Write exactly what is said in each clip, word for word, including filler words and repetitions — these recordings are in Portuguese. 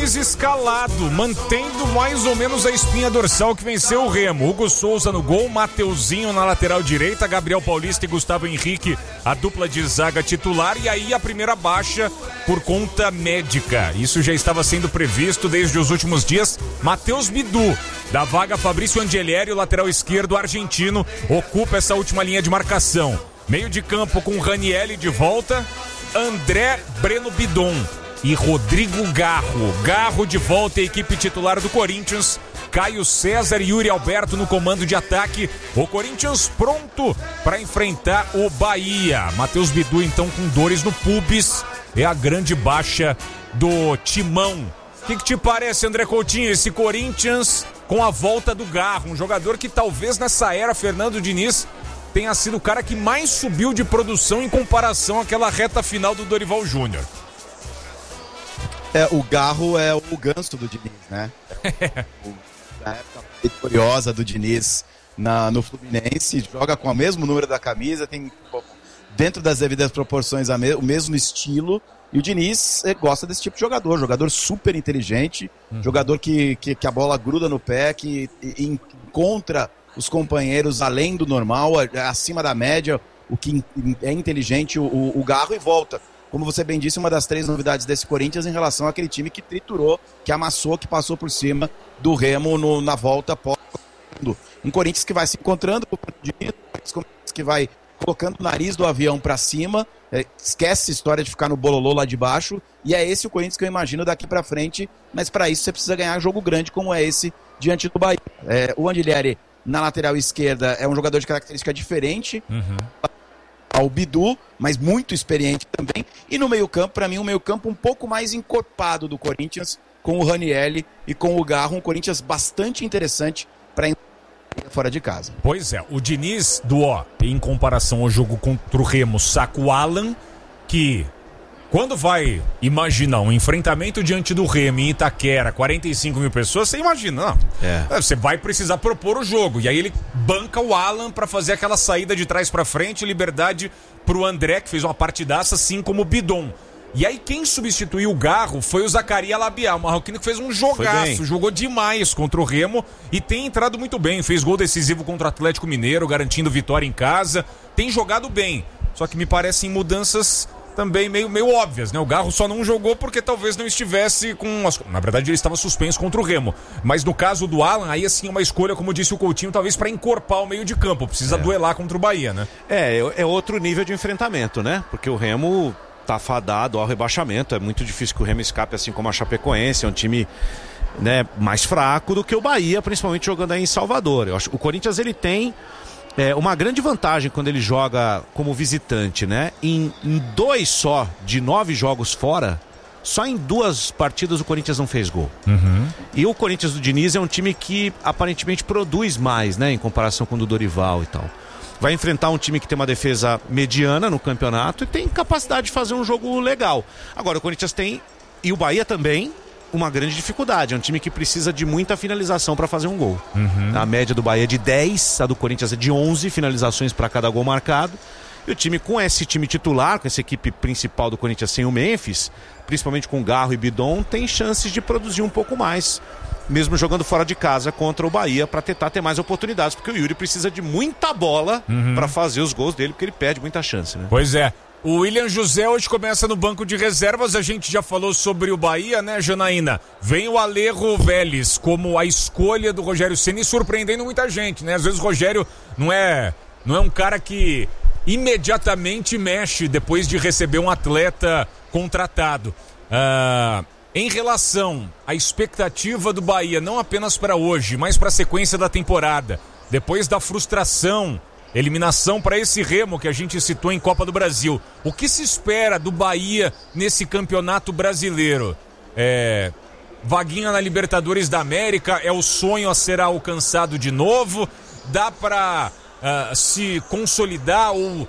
Diniz escalado, mantendo mais ou menos a espinha dorsal que venceu o Remo. Hugo Souza no gol, Mateuzinho na lateral direita, Gabriel Paulista e Gustavo Henrique, a dupla de zaga titular, e aí a primeira baixa por conta médica. Isso já estava sendo previsto desde os últimos dias. Matheus Bidu, da vaga Fabrício Angelieri, o lateral esquerdo argentino, ocupa essa última linha de marcação. Meio de campo com Ranieri de volta, André Breno Bidon e Rodrigo Garro. Garro de volta à equipe titular do Corinthians. Caio César e Yuri Alberto no comando de ataque. O Corinthians pronto para enfrentar o Bahia. Matheus Bidu, então, com dores no pubis, é a grande baixa do timão. O que, que te parece, André Coutinho, esse Corinthians com a volta do Garro? Um jogador que talvez nessa era Fernando Diniz tenha sido o cara que mais subiu de produção em comparação àquela reta final do Dorival Júnior. É, o Garro é o ganso do Diniz, né? O, na época vitoriosa do Diniz na, no Fluminense, joga com o mesmo número da camisa, tem dentro das devidas proporções a me, o mesmo estilo, e o Diniz é, gosta desse tipo de jogador, jogador super inteligente, hum. jogador que, que, que a bola gruda no pé, que e, encontra os companheiros além do normal, acima da média, o que é inteligente, o, o, o Garro, e volta. Como você bem disse, uma das três novidades desse Corinthians em relação àquele time que triturou, que amassou, que passou por cima do Remo no, na volta pós. Um Corinthians que vai se encontrando, que vai colocando o nariz do avião para cima, é, esquece a história de ficar no bololô lá de baixo, e é esse o Corinthians que eu imagino daqui para frente, mas para isso você precisa ganhar jogo grande como é esse diante do Bahia. É, o Angelieri na lateral esquerda é um jogador de característica diferente, uhum. ao Bidu, mas muito experiente também. E no meio-campo, para mim, um meio-campo um pouco mais encorpado do Corinthians, com o Ranieri e com o Garro, um Corinthians bastante interessante para fora de casa. Pois é, o Diniz do ó, em comparação ao jogo contra o Remo, saca o Alan, que quando vai imaginar um enfrentamento diante do Remo em Itaquera, quarenta e cinco mil pessoas, você imagina, não. É. Você vai precisar propor o jogo. E aí ele banca o Alan pra fazer aquela saída de trás pra frente, liberdade pro André, que fez uma partidaça, assim como o Bidon. E aí quem substituiu o Garro foi o Zacarias Labial, o marroquino que fez um jogaço, jogou demais contra o Remo e tem entrado muito bem, fez gol decisivo contra o Atlético Mineiro, garantindo vitória em casa, tem jogado bem, só que me parecem mudanças também meio, meio óbvias, né? O Garro só não jogou porque talvez não estivesse com... As... Na verdade, ele estava suspenso contra o Remo. Mas no caso do Alan, aí assim, uma escolha, como disse o Coutinho, talvez para encorpar o meio de campo. Precisa é. duelar contra o Bahia, né? É, é outro nível de enfrentamento, né? Porque o Remo tá fadado ao rebaixamento. É muito difícil que o Remo escape, assim como a Chapecoense. É um time, né, mais fraco do que o Bahia, principalmente jogando aí em Salvador. Eu acho que o Corinthians, ele tem... É uma grande vantagem quando ele joga como visitante, né? Em, em dois só de nove jogos fora, só em duas partidas o Corinthians não fez gol. Uhum. E o Corinthians do Diniz é um time que aparentemente produz mais, né? Em comparação com o do Dorival e tal. Vai enfrentar um time que tem uma defesa mediana no campeonato e tem capacidade de fazer um jogo legal. Agora o Corinthians tem, e o Bahia também, uma grande dificuldade. É um time que precisa de muita finalização para fazer um gol. Uhum. A média do Bahia é de dez, a do Corinthians é de onze finalizações para cada gol marcado. E o time, com esse time titular, com essa equipe principal do Corinthians sem o Memphis, principalmente com Garro e Bidon, tem chances de produzir um pouco mais, mesmo jogando fora de casa contra o Bahia, para tentar ter mais oportunidades, porque o Yuri precisa de muita bola uhum. para fazer os gols dele, porque ele perde muita chance, né? Pois é. O William José hoje começa no banco de reservas, a gente já falou sobre o Bahia, né, Janaína? Vem o Alejo Vélez como a escolha do Rogério Ceni, surpreendendo muita gente, né? Às vezes o Rogério não é, não é um cara que imediatamente mexe depois de receber um atleta contratado. Ah, em relação à expectativa do Bahia, não apenas para hoje, mas para a sequência da temporada, depois da frustração, eliminação para esse Remo que a gente citou em Copa do Brasil. O que se espera do Bahia nesse campeonato brasileiro? É, vaguinha na Libertadores da América é o sonho a ser alcançado de novo? Dá para uh, se consolidar ou uh,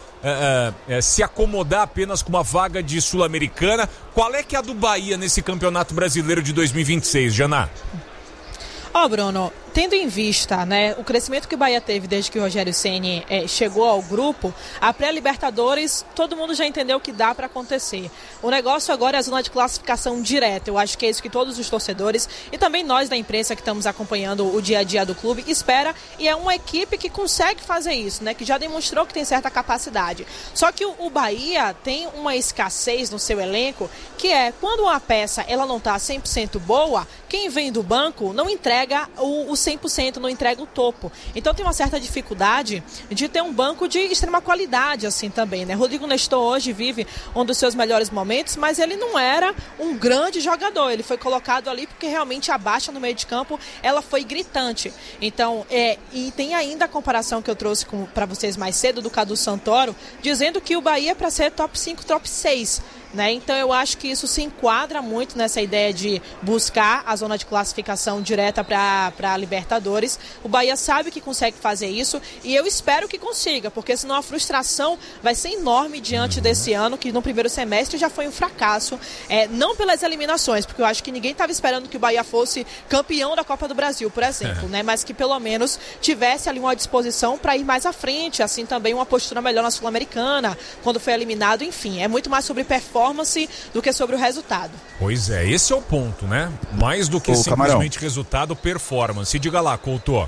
uh, se acomodar apenas com uma vaga de Sul-Americana? Qual é que é a do Bahia nesse campeonato brasileiro de dois mil e vinte e seis, Janá? Ó, oh, Bruno, tendo em vista, né, o crescimento que o Bahia teve desde que o Rogério Ceni é, chegou ao grupo, a pré-Libertadores, todo mundo já entendeu que dá para acontecer. O negócio agora é a zona de classificação direta. Eu acho que é isso que todos os torcedores e também nós da imprensa que estamos acompanhando o dia a dia do clube espera, e é uma equipe que consegue fazer isso, né, que já demonstrou que tem certa capacidade. Só que o, o Bahia tem uma escassez no seu elenco, que é quando uma peça ela não está cem por cento boa, quem vem do banco não entrega o, o cem por cento, não entrega o topo. Então tem uma certa dificuldade de ter um banco de extrema qualidade assim também, né? Rodrigo Nestor hoje vive um dos seus melhores momentos, mas ele não era um grande jogador. Ele foi colocado ali porque realmente a baixa no meio de campo, ela foi gritante. Então, é, e tem ainda a comparação que eu trouxe para vocês mais cedo do Cadu Santoro, dizendo que o Bahia é para ser top cinco, top seis. Né? Então eu acho que isso se enquadra muito nessa ideia de buscar a zona de classificação direta para a Libertadores. O Bahia sabe que consegue fazer isso e eu espero que consiga, porque senão a frustração vai ser enorme diante desse ano, que no primeiro semestre já foi um fracasso, é, não pelas eliminações, porque eu acho que ninguém estava esperando que o Bahia fosse campeão da Copa do Brasil, por exemplo, né? Mas que pelo menos tivesse ali uma disposição para ir mais à frente, assim também uma postura melhor na Sul-Americana, quando foi eliminado, enfim, é muito mais sobre performance do que sobre o resultado. Pois é, esse é o ponto, né? Mais do que Ô, simplesmente Camarão. Resultado, performance. Diga lá, Couto.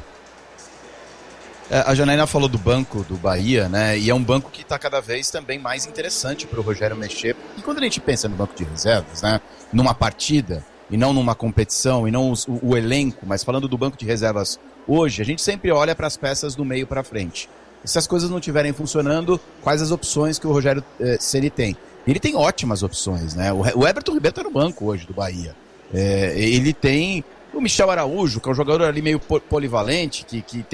É, a Janaína falou do banco do Bahia, né? E é um banco que está cada vez também mais interessante para o Rogério mexer. E quando a gente pensa no banco de reservas, né? Numa partida, e não numa competição, e não os, o, o elenco, mas falando do banco de reservas hoje, a gente sempre olha para as peças do meio para frente. E se as coisas não estiverem funcionando, quais as opções que o Rogério eh, Ceni tem? Ele tem ótimas opções, né? O Everton Ribeiro tá no banco hoje do Bahia. É, ele tem o Michel Araújo, que é um jogador ali meio polivalente, que, que tem